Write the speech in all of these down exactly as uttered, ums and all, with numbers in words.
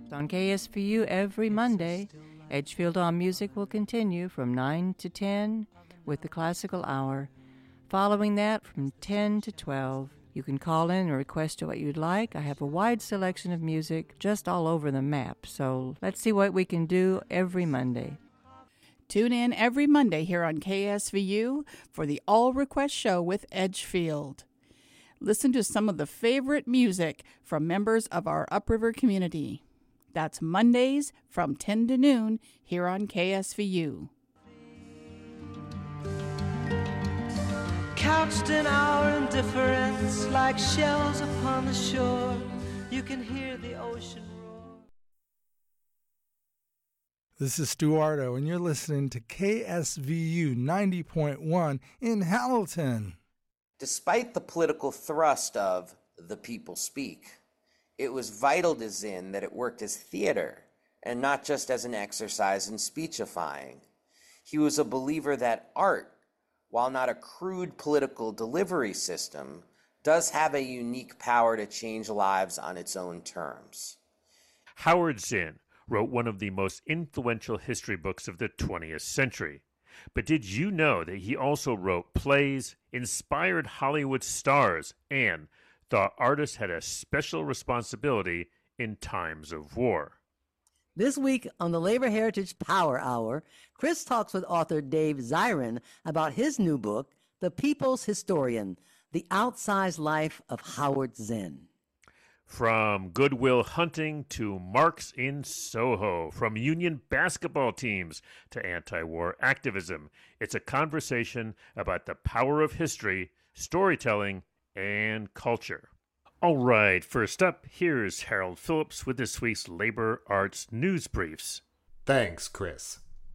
On K S V U every Monday, Edgefield on Music will continue from nine to ten with the Classical Hour. Following that, from ten to twelve, you can call in and request what you'd like. I have a wide selection of music just all over the map, so let's see what we can do every Monday. Tune in every Monday here on K S V U for the All Request Show with Edgefield. Listen to some of the favorite music from members of our upriver community. That's Mondays from ten to noon here on K S V U. Couched in our indifference, like shells upon the shore, you can hear the ocean roar. This is Stuardo, and you're listening to K S V U ninety point one in Hamilton. Despite the political thrust of The People Speak, it was vital to Zinn that it worked as theater and not just as an exercise in speechifying. He was a believer that art, while not a crude political delivery system, does have a unique power to change lives on its own terms. Howard Zinn wrote one of the most influential history books of the twentieth century. But did you know that he also wrote plays, inspired Hollywood stars, and thought artists had a special responsibility in times of war? This week on the Labor Heritage Power Hour, Chris talks with author Dave Zirin about his new book, The People's Historian, The Outsized Life of Howard Zinn. From Good Will Hunting to Marx in Soho, from union basketball teams to anti-war activism, it's a conversation about the power of history, storytelling, and culture. All right, first up, here's Harold Phillips with this week's Labor Arts News Briefs. Thanks, Chris.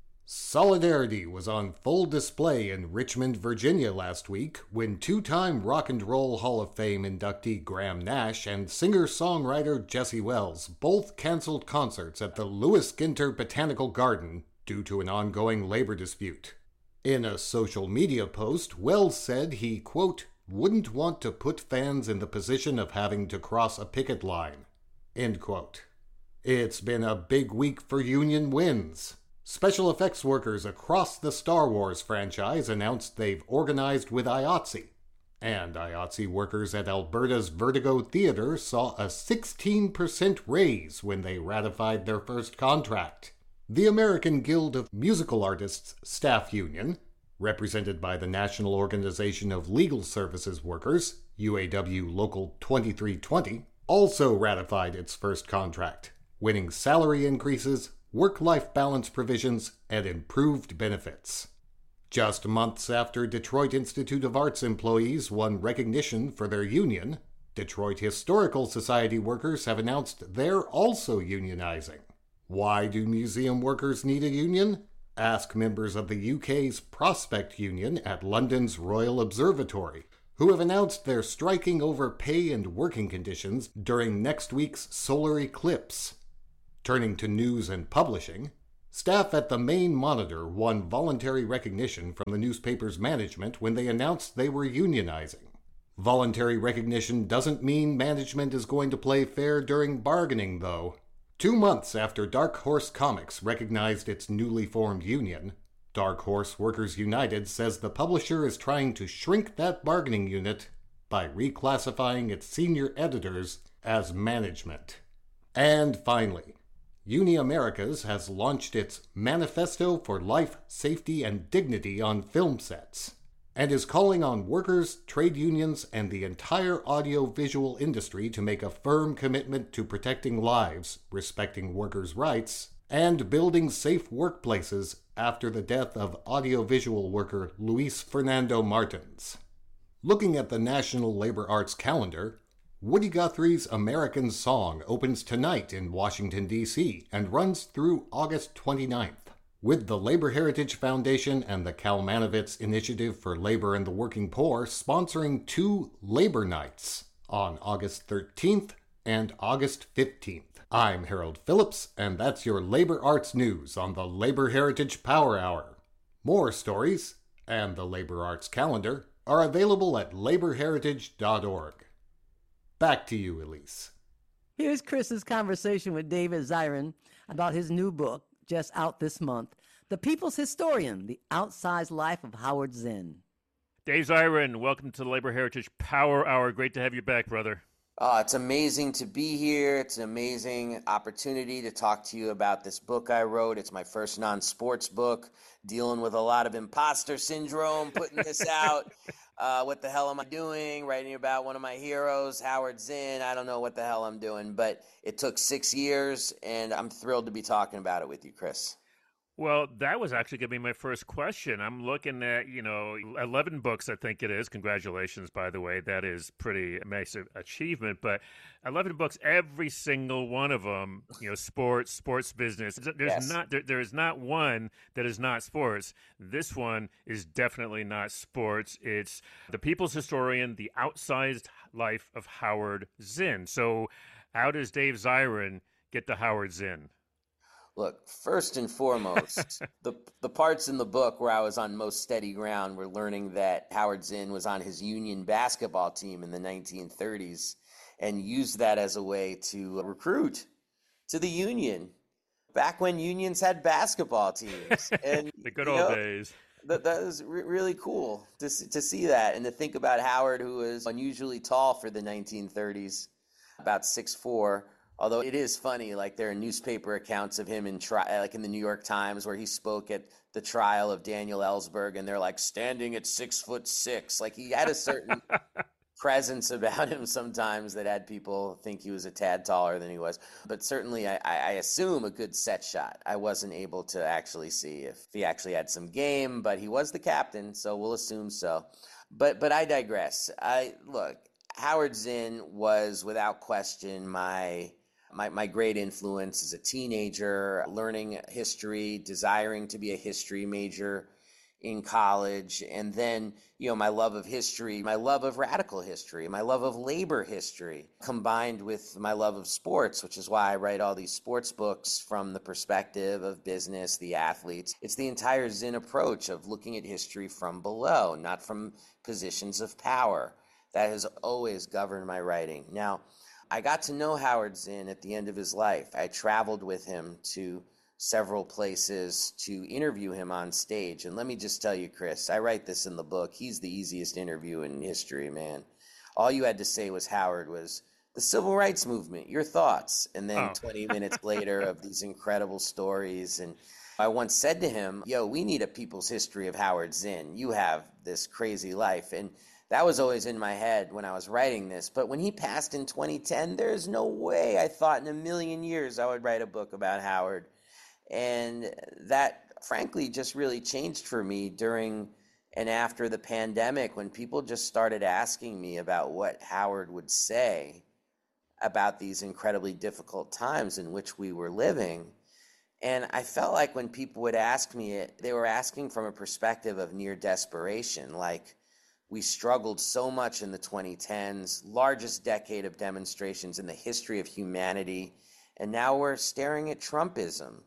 Solidarity was on full display in Richmond, Virginia last week when two-time Rock and Roll Hall of Fame inductee Graham Nash and singer-songwriter Jesse Wells both canceled concerts at the Lewis Ginter Botanical Garden due to an ongoing labor dispute. In a social media post, Wells said he, quote, wouldn't want to put fans in the position of having to cross a picket line, end quote. It's been a big week for union wins. Special effects workers across the Star Wars franchise announced they've organized with I O T S I, and I O T S I workers at Alberta's Vertigo Theatre saw a sixteen percent raise when they ratified their first contract. The American Guild of Musical Artists Staff Union, represented by the National Organization of Legal Services Workers, U A W Local twenty-three twenty, also ratified its first contract, winning salary increases, work-life balance provisions, and improved benefits. Just months after Detroit Institute of Arts employees won recognition for their union, Detroit Historical Society workers have announced they're also unionizing. Why do museum workers need a union? Ask members of the U K's Prospect Union at London's Royal Observatory, who have announced they're striking over pay and working conditions during next week's solar eclipse. Turning to news and publishing, staff at the Maine Monitor won voluntary recognition from the newspaper's management when they announced they were unionizing. Voluntary recognition doesn't mean management is going to play fair during bargaining, though. Two months after Dark Horse Comics recognized its newly formed union, Dark Horse Workers United says the publisher is trying to shrink that bargaining unit by reclassifying its senior editors as management. And finally, Uni Americas has launched its Manifesto for Life, Safety, and Dignity on Film Sets, and is calling on workers, trade unions, and the entire audiovisual industry to make a firm commitment to protecting lives, respecting workers' rights, and building safe workplaces after the death of audiovisual worker Luis Fernando Martins. Looking at the National Labor Arts calendar, Woody Guthrie's American Song opens tonight in Washington, D C and runs through August twenty-ninth. With the Labor Heritage Foundation and the Kalmanovitz Initiative for Labor and the Working Poor sponsoring two Labor Nights on August thirteenth and August fifteenth. I'm Harold Phillips, and that's your Labor Arts News on the Labor Heritage Power Hour. More stories and the Labor Arts calendar are available at labor heritage dot org. Back to you, Elise. Here's Chris's conversation with David Zirin about his new book, just out this month, The People's Historian, The Outsized Life of Howard Zinn. Dave Zirin, welcome to the Labor Heritage Power Hour. Great to have you back, brother. Oh, it's amazing to be here. It's an amazing opportunity to talk to you about this book I wrote. It's my first non-sports book, dealing with a lot of imposter syndrome, putting this out. Uh, what the hell am I doing? Writing about one of my heroes, Howard Zinn. I don't know what the hell I'm doing, but it took six years, and I'm thrilled to be talking about it with you, Chris. Well, that was actually going to be my first question. I'm looking at, you know, eleven books, I think it is. Congratulations, by the way. That is pretty massive achievement. But eleven books, every single one of them, you know, sports, sports business. There's Yes. not there, there is not one that is not sports. This one is definitely not sports. It's The People's Historian, The Outsized Life of Howard Zinn. So how does Dave Zirin get to Howard Zinn? Look, first and foremost, the the parts in the book where I was on most steady ground were learning that Howard Zinn was on his Union basketball team in the nineteen thirties and used that as a way to recruit to the Union back when unions had basketball teams. And The good you old know, days. That, that was re- really cool to, s- to see that and to think about Howard, who was unusually tall for the nineteen thirties, about six foot four. Although it is funny, like there are newspaper accounts of him in tri- like in the New York Times where he spoke at the trial of Daniel Ellsberg, and they're like standing at six foot six. Like he had a certain presence about him sometimes that had people think he was a tad taller than he was. But certainly, I, I assume a good set shot. I wasn't able to actually see if he actually had some game, but he was the captain, so we'll assume so. But but I digress. I look, Howard Zinn was without question my. My, my great influence as a teenager, learning history, desiring to be a history major in college. And then, you know, my love of history, my love of radical history, my love of labor history, combined with my love of sports, which is why I write all these sports books from the perspective of business, the athletes. It's the entire Zinn approach of looking at history from below, not from positions of power. That has always governed my writing. Now, I got to know Howard Zinn at the end of his life. I traveled with him to several places to interview him on stage. And let me just tell you, Chris, I write this in the book. He's the easiest interview in history, man. All you had to say was, Howard, was the civil rights movement, your thoughts. And then Oh. twenty minutes later of these incredible stories. And I once said to him, yo, we need a people's history of Howard Zinn. You have this crazy life. And that was always in my head when I was writing this. But when he passed in twenty ten, there's no way I thought in a million years I would write a book about Howard. And that, frankly, just really changed for me during and after the pandemic, when people just started asking me about what Howard would say about these incredibly difficult times in which we were living. And I felt like when people would ask me it, they were asking from a perspective of near desperation, like, we struggled so much in the twenty tens, largest decade of demonstrations in the history of humanity, and now we're staring at Trumpism.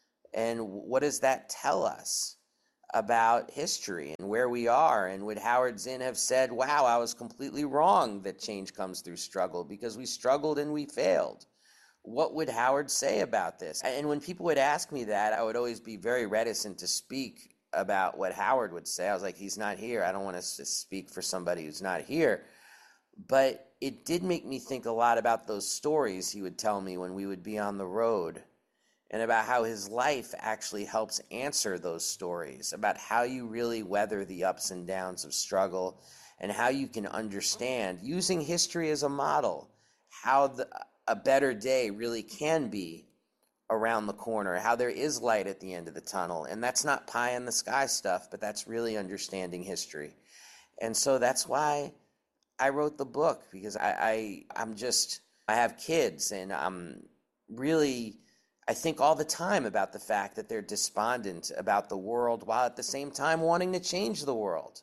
And what does that tell us about history and where we are? And would Howard Zinn have said, wow, I was completely wrong that change comes through struggle because we struggled and we failed? What would Howard say about this? And when people would ask me that, I would always be very reticent to speak about what Howard would say. I was like, he's not here. I don't want to speak for somebody who's not here. But it did make me think a lot about those stories he would tell me when we would be on the road, and about how his life actually helps answer those stories, about how you really weather the ups and downs of struggle, and how you can understand, using history as a model, how the, a better day really can be around the corner, how there is light at the end of the tunnel. And that's not pie in the sky stuff, but that's really understanding history. And so that's why I wrote the book, because I, I I'm just, I have kids, and I'm really, I think all the time about the fact that they're despondent about the world while at the same time wanting to change the world.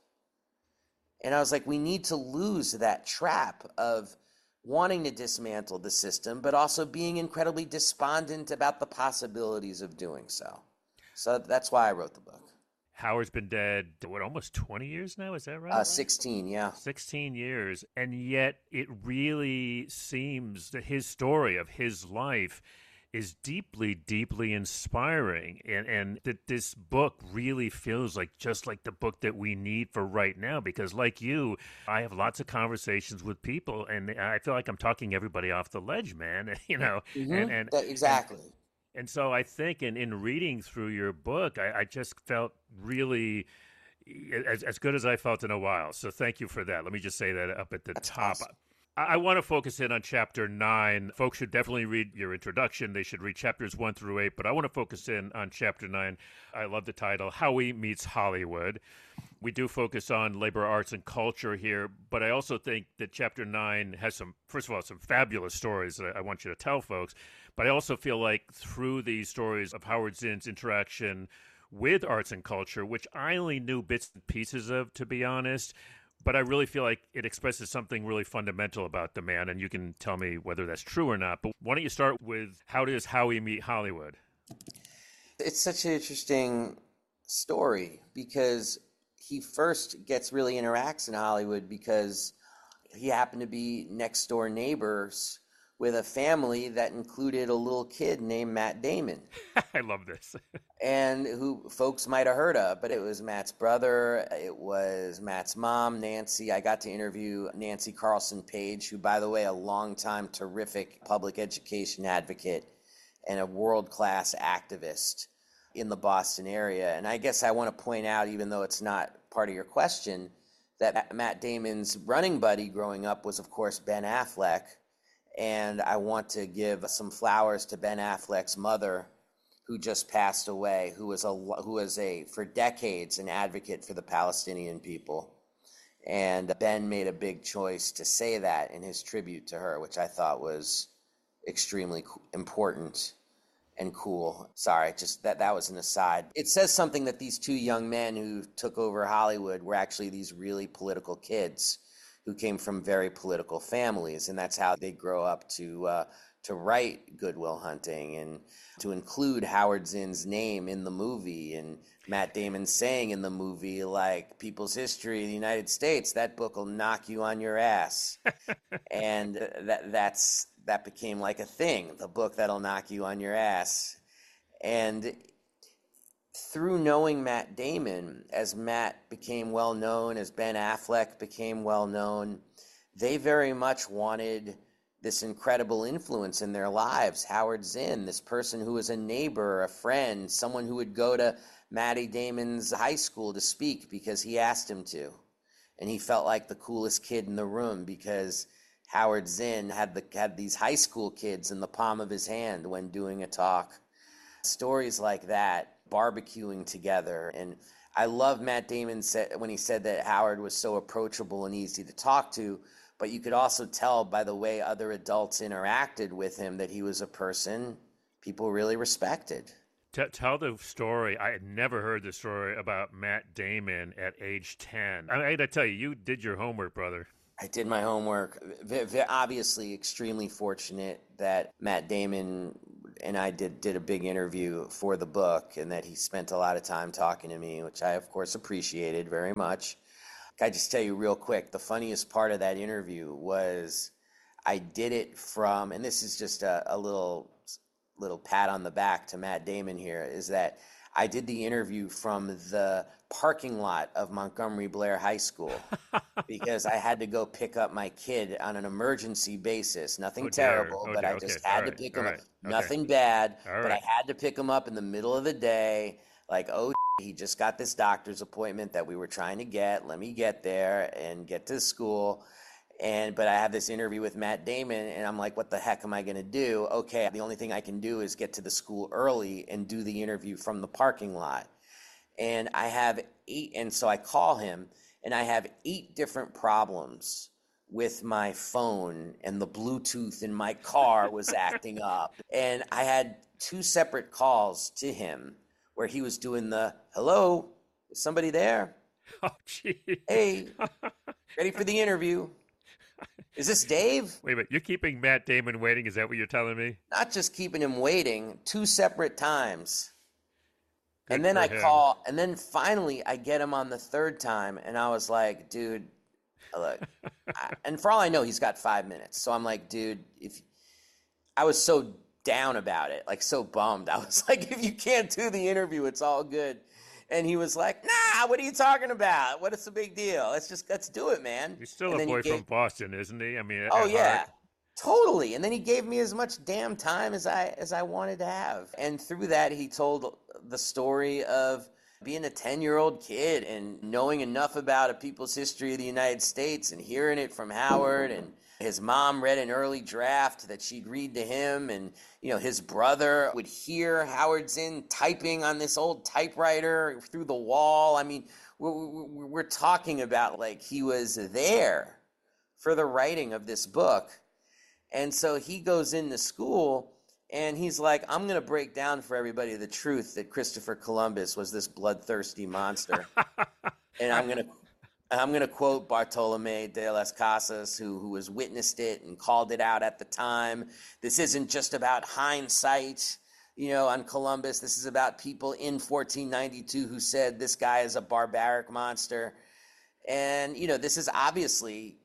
And I was like, we need to lose that trap of wanting to dismantle the system, but also being incredibly despondent about the possibilities of doing so. So that's why I wrote the book. Howard's been dead, what, almost twenty years now? Is that right? Uh, sixteen, yeah. sixteen years. And yet it really seems that his story of his life is deeply, deeply inspiring. And, and that this book really feels like just like the book that we need for right now. Because like you, I have lots of conversations with people, and I feel like I'm talking everybody off the ledge, man. you know, Mm-hmm. and, and Exactly. And, And so I think in, in reading through your book, I, I just felt really as, as good as I felt in a while. So thank you for that. Let me just say that up at the That's top. awesome. I, I want to focus in on chapter nine. Folks should definitely read your introduction. They should read chapters one through eight, but I want to focus in on chapter nine. I love the title, Howie Meets Hollywood. We do focus on labor, arts, and culture here, but I also think that chapter nine has some, first of all, some fabulous stories that I want you to tell folks. But I also feel like through these stories of Howard Zinn's interaction with arts and culture, which I only knew bits and pieces of, to be honest, but I really feel like it expresses something really fundamental about the man, and you can tell me whether that's true or not. But why don't you start with, how does Howie meet Hollywood? It's such an interesting story because he first gets really interacts in Hollywood because he happened to be next door neighbors with a family that included a little kid named Matt Damon. I love this. And who folks might have heard of, but it was Matt's brother. It was Matt's mom, Nancy. I got to interview Nancy Carlson Page, who, by the way, a longtime terrific public education advocate and a world-class activist in the Boston area. And I guess I want to point out, even though it's not part of your question, that Matt Damon's running buddy growing up was, of course, Ben Affleck. And I want to give some flowers to Ben Affleck's mother, who just passed away, who was a who was a for decades an advocate for the Palestinian people. And Ben made a big choice to say that in his tribute to her, which I thought was extremely important and cool. Sorry, just that that was an aside. It says something that these two young men who took over Hollywood were actually these really political kids who came from very political families, and that's how they grow up to uh, to write Good Will Hunting and to include Howard Zinn's name in the movie, and Matt Damon saying in the movie, like, People's History of the United States, that book will knock you on your ass. And that that's that became like a thing, the book that'll knock you on your ass. And through knowing Matt Damon, as Matt became well known, as Ben Affleck became well known, they very much wanted this incredible influence in their lives. Howard Zinn, this person who was a neighbor, a friend, someone who would go to Matty Damon's high school to speak because he asked him to. And he felt like the coolest kid in the room because Howard Zinn had the had these high school kids in the palm of his hand when doing a talk. Stories like that, barbecuing together. And I love Matt Damon said when he said that Howard was so approachable and easy to talk to, but you could also tell by the way other adults interacted with him that he was a person people really respected. T- tell the story. I had never heard the story about Matt Damon at age ten. I, mean, I got to tell you, you did your homework, brother. I did my homework. V- v- obviously, extremely fortunate that Matt Damon and I did, did a big interview for the book and that he spent a lot of time talking to me, which I, of course, appreciated very much. Can I just tell you real quick, the funniest part of that interview was I did it from, and this is just a, a little little pat on the back to Matt Damon here, is that I did the interview from the parking lot of Montgomery Blair High School because I had to go pick up my kid on an emergency basis. Nothing oh, terrible, oh, oh, but dear. I just okay. had All to right. pick All him right. up. Okay. Nothing bad, All but right. I had to pick him up in the middle of the day, like, oh, he just got this doctor's appointment that we were trying to get. Let me get there and get to school. And but I have this interview with Matt Damon, and I'm like, what the heck am I going to do? Okay, the only thing I can do is get to the school early and do the interview from the parking lot. And I have eight, and so I call him, and I have eight different problems with my phone, and the Bluetooth in my car was acting up. And I had two separate calls to him where he was doing the, hello, is somebody there? Oh, gee. Hey, ready for the interview? Is this Dave? Wait a minute. You're keeping Matt Damon waiting? Is that what you're telling me? Not just keeping him waiting, two separate times. and then I him. call, and then finally I get him on the third time, and I was like, dude, look, I, and for all I know, he's got five minutes. So I'm like, dude, if I was so down about it, like so bummed. I was like, if you can't do the interview, it's all good. And he was like, nah, what are you talking about? What is the big deal? Let's just, let's do it, man. He's still and a boy gave, from Boston, isn't he? I mean, oh yeah, heart. Totally. And then he gave me as much damn time as I, as I wanted to have. And through that, he told the story of being a ten-year-old kid and knowing enough about a people's history of the United States and hearing it from Howard, and his mom read an early draft that she'd read to him, and you know his brother would hear Howard Zinn typing on this old typewriter through the wall. I mean, we're, we're, we're talking about like he was there for the writing of this book. And so he goes into school and he's like, I'm going to break down for everybody the truth that Christopher Columbus was this bloodthirsty monster. And I'm going to I'm going to quote Bartolome de las Casas, who, who has witnessed it and called it out at the time. This isn't just about hindsight, you know, on Columbus. This is about people in fourteen ninety-two who said this guy is a barbaric monster. And, you know, this is obviously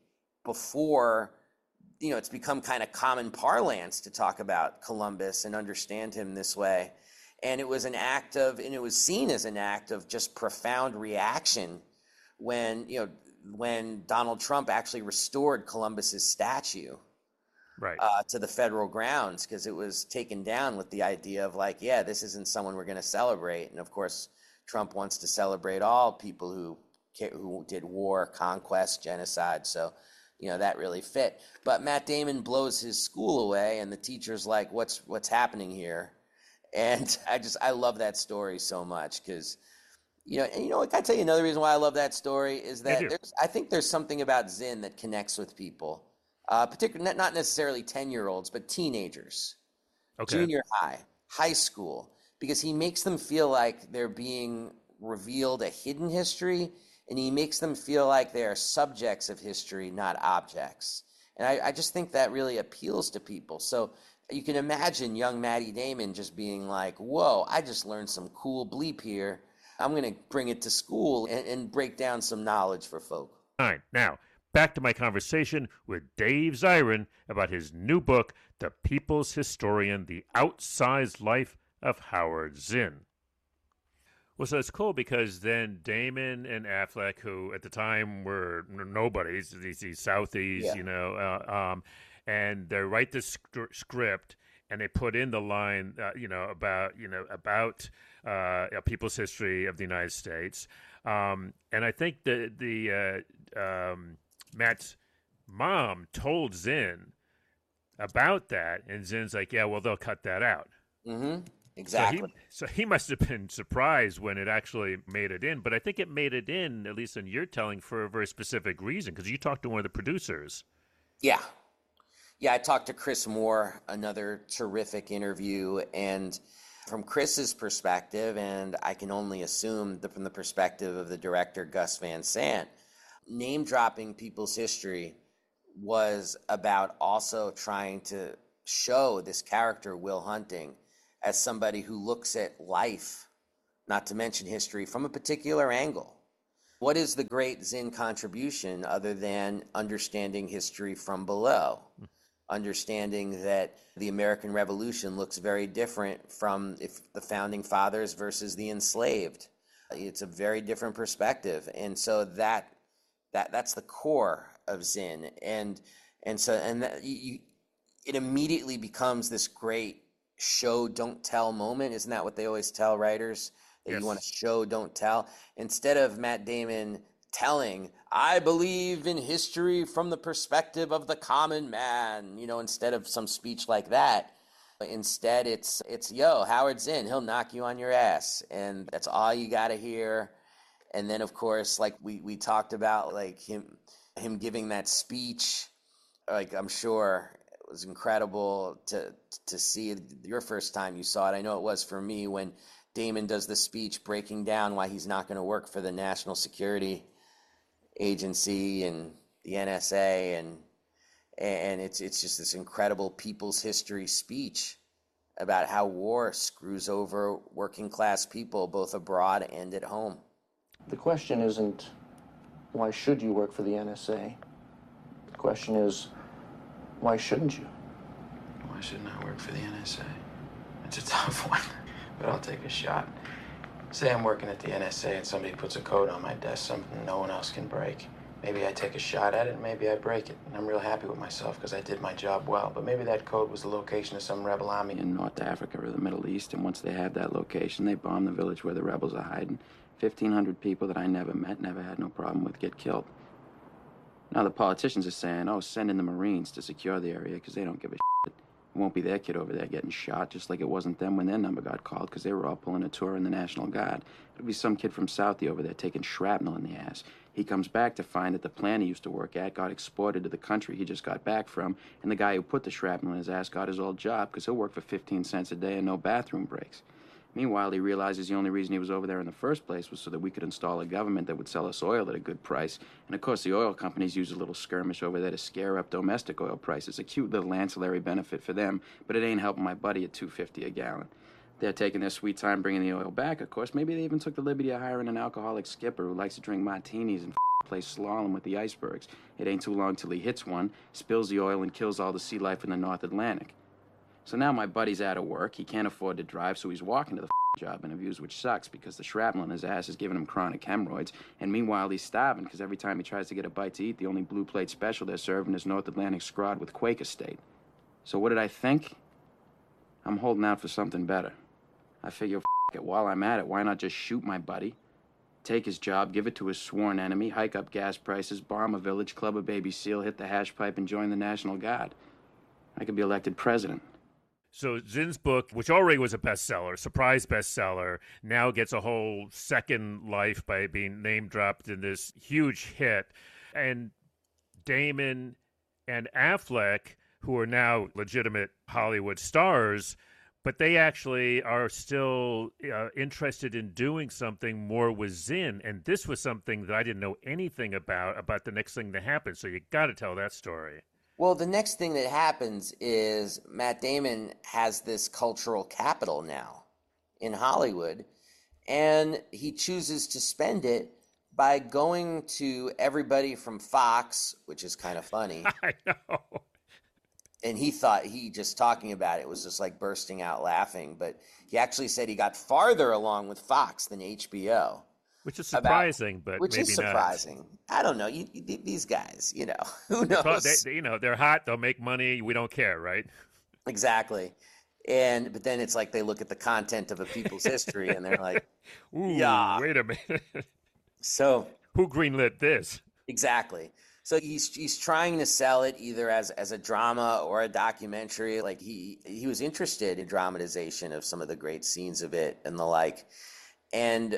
before, you know, it's become kind of common parlance to talk about Columbus and understand him this way. And it was an act of, and it was seen as an act of just profound reaction when, you know, when Donald Trump actually restored Columbus's statue right. uh, to the federal grounds, because it was taken down with the idea of like, yeah, this isn't someone we're going to celebrate. And of course, Trump wants to celebrate all people who who did war, conquest, genocide. So, you know, that really fit. But Matt Damon blows his school away, and the teacher's like, what's what's happening here? And I just, I love that story so much because, you know, and you know what, can I tell you another reason why I love that story is that there's, I think there's something about Zinn that connects with people, uh, particularly not necessarily ten-year-olds, but teenagers, okay. junior high, high school, because he makes them feel like they're being revealed a hidden history, and he makes them feel like they are subjects of history, not objects. And I, I just think that really appeals to people. So you can imagine young Matty Damon just being like, whoa, I just learned some cool bleep here. I'm going to bring it to school and, and break down some knowledge for folk. All right, now back to my conversation with Dave Zirin about his new book, The People's Historian, The Outsized Life of Howard Zinn. Well, so it's cool because then Damon and Affleck, who at the time were nobodies, these, these Southies, yeah. you know, uh, um, and they write the sc- script and they put in the line, uh, you know, about, you know, about uh, a people's history of the United States. Um, and I think the, the uh, um, Matt's mom told Zinn about that. And Zinn's like, yeah, well, they'll cut that out. Mm-hmm. Exactly. So he, so he must have been surprised when it actually made it in. But I think it made it in, at least in your telling, for a very specific reason, because you talked to one of the producers. Yeah. Yeah, I talked to Chris Moore, another terrific interview. And from Chris's perspective, and I can only assume that from the perspective of the director, Gus Van Sant, name-dropping people's history was about also trying to show this character, Will Hunting, as somebody who looks at life, not to mention history, from a particular angle. What is the great Zinn contribution other than understanding history from below? Mm. Understanding that the American Revolution looks very different from if the Founding Fathers versus the enslaved. It's a very different perspective. And so that that that's the core of Zinn. And and so and that, you, it immediately becomes this great show, don't tell moment. Isn't that what they always tell writers? That yes. You want to show, don't tell. Instead of Matt Damon telling, I believe in history from the perspective of the common man, you know, instead of some speech like that, instead it's, it's yo, Howard Zinn, he'll knock you on your ass. And that's all you got to hear. And then, of course, like we, we talked about, like him, him giving that speech, like I'm sure it was incredible to to see your first time you saw it. I know it was for me when Damon does the speech breaking down why he's not going to work for the National Security Agency and the N S A, and and it's it's just this incredible people's history speech about how war screws over working class people both abroad and at home. The question isn't, why should you work for the N S A? The question is, why shouldn't you? Why shouldn't I work for the N S A? It's a tough one, but I'll take a shot. Say I'm working at the N S A and somebody puts a code on my desk, something no one else can break. Maybe I take a shot at it and maybe I break it. And I'm real happy with myself because I did my job well. But maybe that code was the location of some rebel army in North Africa or the Middle East. And once they have that location, they bomb the village where the rebels are hiding. fifteen hundred people that I never met, never had no problem with, get killed. Now the politicians are saying, oh, send in the Marines to secure the area because they don't give a shit. It won't be their kid over there getting shot, just like it wasn't them when their number got called because they were all pulling a tour in the National Guard. It'll be some kid from Southie over there taking shrapnel in the ass. He comes back to find that the plant he used to work at got exported to the country he just got back from, and the guy who put the shrapnel in his ass got his old job because he'll work for fifteen cents a day and no bathroom breaks. Meanwhile, he realizes the only reason he was over there in the first place was so that we could install a government that would sell us oil at a good price. And of course, the oil companies use a little skirmish over there to scare up domestic oil prices. A cute little ancillary benefit for them, but it ain't helping my buddy at two fifty a gallon. They're taking their sweet time bringing the oil back, of course. Maybe they even took the liberty of hiring an alcoholic skipper who likes to drink martinis and play slalom with the icebergs. It ain't too long till he hits one, spills the oil, and kills all the sea life in the North Atlantic. So now my buddy's out of work. He can't afford to drive, so he's walking to the job interviews, which sucks because the shrapnel in his ass is giving him chronic hemorrhoids. And meanwhile, he's starving because every time he tries to get a bite to eat, the only blue plate special they're serving is North Atlantic scrod with Quaker State. So what did I think? I'm holding out for something better. I figure, f*** it, while I'm at it, why not just shoot my buddy, take his job, give it to his sworn enemy, hike up gas prices, bomb a village, club a baby seal, hit the hash pipe, and join the National Guard. I could be elected president. So Zinn's book, which already was a bestseller, surprise bestseller, now gets a whole second life by being name-dropped in this huge hit. And Damon and Affleck, who are now legitimate Hollywood stars, but they actually are still uh, interested in doing something more with Zinn. And this was something that I didn't know anything about, about the next thing that happened. So you got to tell that story. Well, the next thing that happens is Matt Damon has this cultural capital now in Hollywood, and he chooses to spend it by going to everybody from Fox, which is kind of funny. I know. And he thought, he just talking about it was just like bursting out laughing, but he actually said he got farther along with Fox than H B O. Which is surprising, about, but which maybe is surprising. Not. I don't know. You, you, these guys, you know, who knows? They, they, you know, they're hot. They'll make money. We don't care, right? Exactly. And but then it's like they look at the content of a people's history and they're like, "Ooh, yeah, wait a minute." So who greenlit this? Exactly. So he's he's trying to sell it either as as a drama or a documentary. Like he he was interested in dramatization of some of the great scenes of it and the like. And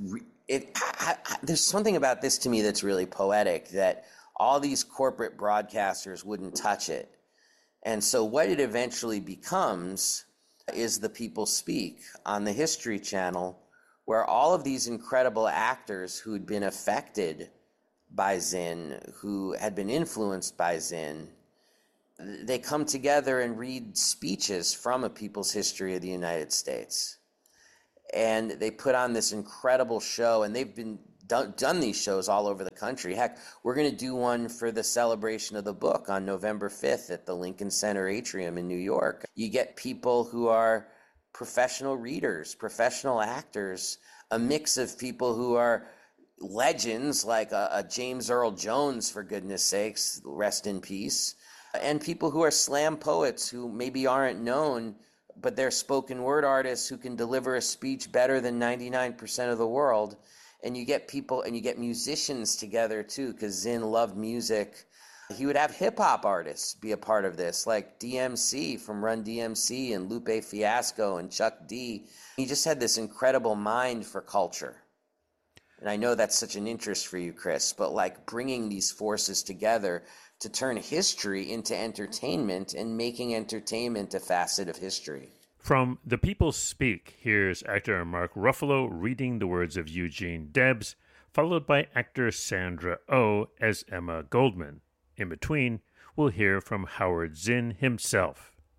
it I, I, there's something about this to me that's really poetic, that all these corporate broadcasters wouldn't touch it. And so what it eventually becomes is The People Speak on the History Channel, where all of these incredible actors who'd been affected by Zinn, who had been influenced by Zinn, they come together and read speeches from A People's History of the United States. And they put on this incredible show, and they've been done, done these shows all over the country. Heck, we're going to do one for the celebration of the book on November fifth at the Lincoln Center Atrium in New York. You get people who are professional readers, professional actors, a mix of people who are legends like a, a James Earl Jones, for goodness sakes, rest in peace, and people who are slam poets who maybe aren't known, but they're spoken word artists who can deliver a speech better than ninety-nine percent of the world. And you get people, and you get musicians together too, because Zinn loved music. He would have hip-hop artists be a part of this, like D M C from Run D M C and Lupe Fiasco and Chuck D. He just had this incredible mind for culture. And I know that's such an interest for you, Chris, but like bringing these forces together to turn history into entertainment and making entertainment a facet of history. From The People Speak, here's actor Mark Ruffalo reading the words of Eugene Debs, followed by actor Sandra Oh as Emma Goldman. In between, we'll hear from Howard Zinn himself.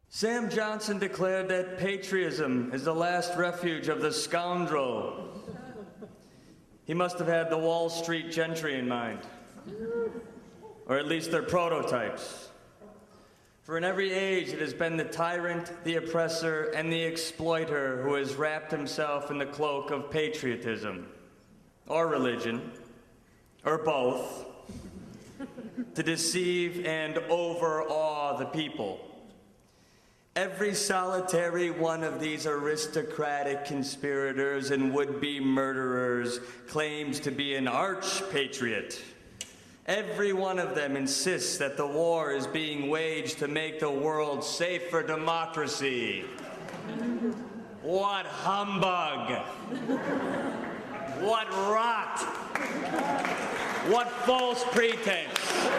Sam Johnson declared that patriotism is the last refuge of the scoundrel. He must have had the Wall Street gentry in mind, or at least their prototypes. For in every age it has been the tyrant, the oppressor, and the exploiter who has wrapped himself in the cloak of patriotism, or religion, or both, to deceive and overawe the people. Every solitary one of these aristocratic conspirators and would-be murderers claims to be an arch-patriot. Every one of them insists that the war is being waged to make the world safe for democracy. What humbug! What rot! What false pretense!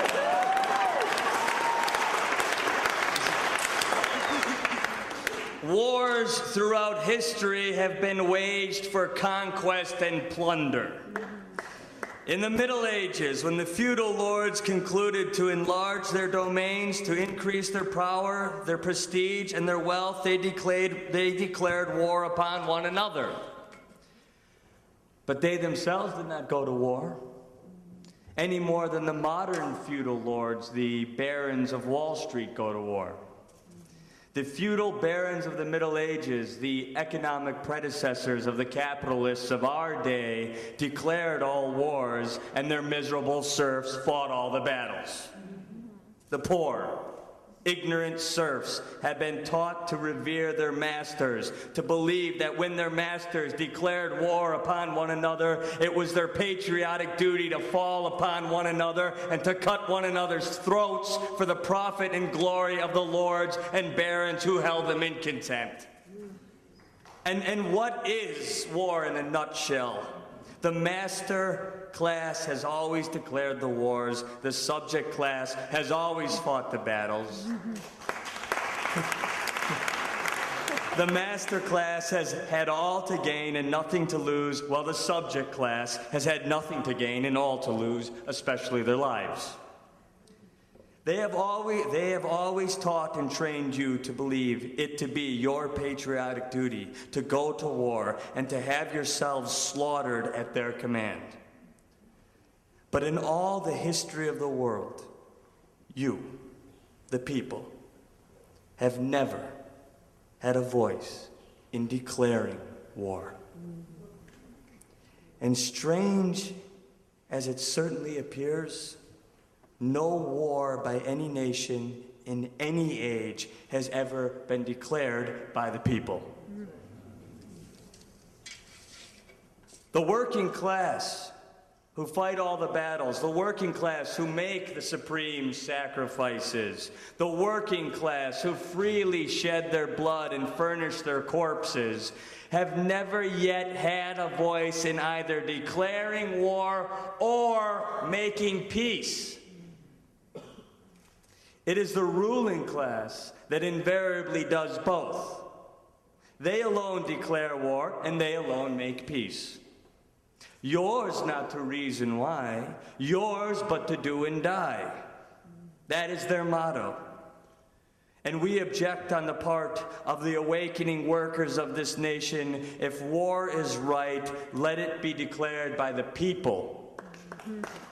Wars throughout history have been waged for conquest and plunder. In the Middle Ages, when the feudal lords concluded to enlarge their domains, to increase their power, their prestige, and their wealth, they declared, they declared war upon one another. But they themselves did not go to war, any more than the modern feudal lords, the barons of Wall Street, go to war. The feudal barons of the Middle Ages, the economic predecessors of the capitalists of our day, declared all wars, and their miserable serfs fought all the battles. The poor, ignorant serfs had been taught to revere their masters, to believe that when their masters declared war upon one another, it was their patriotic duty to fall upon one another and to cut one another's throats for the profit and glory of the lords and barons who held them in contempt. And, and what is war in a nutshell? The master class has always declared the wars. The subject class has always fought the battles. The master class has had all to gain and nothing to lose, while the subject class has had nothing to gain and all to lose, especially their lives. They have always, they have always taught and trained you to believe it to be your patriotic duty to go to war and to have yourselves slaughtered at their command. But in all the history of the world, you, the people, have never had a voice in declaring war. And strange as it certainly appears, no war by any nation in any age has ever been declared by the people. The working class who fight all the battles, the working class who make the supreme sacrifices, the working class who freely shed their blood and furnish their corpses, have never yet had a voice in either declaring war or making peace. It is the ruling class that invariably does both. They alone declare war, and they alone make peace. Yours not to reason why, yours but to do and die. That is their motto. And we object on the part of the awakening workers of this nation. If war is right, let it be declared by the people. Mm-hmm.